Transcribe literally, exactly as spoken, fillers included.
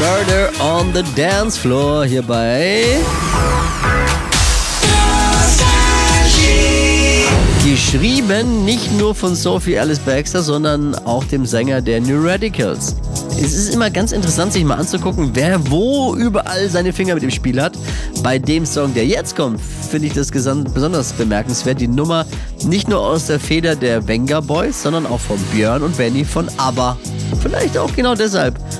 Murder on the Dance Floor hier bei geschrieben nicht nur von Sophie Alice Baxter, sondern auch dem Sänger der New Radicals. Es ist immer ganz interessant, sich mal anzugucken, wer wo überall seine Finger mit im Spiel hat. Bei dem Song, der jetzt kommt, finde ich das besonders bemerkenswert. Die Nummer nicht nur aus der Feder der Venga Boys, sondern auch von Björn und Benny von ABBA. Vielleicht auch genau deshalb